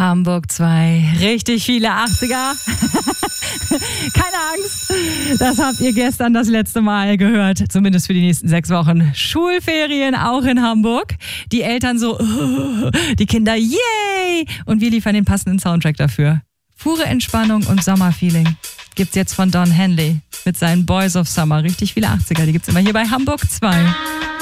Hamburg 2, richtig viele 80er. Keine Angst, das habt ihr gestern das letzte Mal gehört, zumindest für die nächsten 6 Wochen. Schulferien auch in Hamburg. Die Eltern so, die Kinder, yay! Und wir liefern den passenden Soundtrack dafür. Pure Entspannung und Sommerfeeling gibt's jetzt von Don Henley mit seinen Boys of Summer. Richtig viele 80er, die gibt's immer hier bei Hamburg 2.